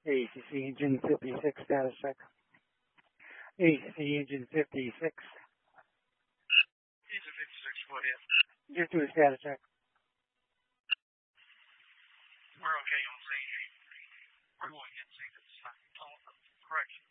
ACC engine 56 status check. ACC engine 56. Engine 56, go ahead. Just do a status check. We're okay on scene. We're going to get seen at this time. Correction.